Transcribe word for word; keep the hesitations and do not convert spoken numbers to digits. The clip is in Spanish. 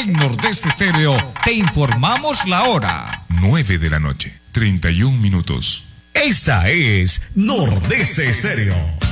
En Nordeste Estéreo te informamos la hora. nueve de la noche, treinta y un minutos. Esta es Nordeste Estéreo.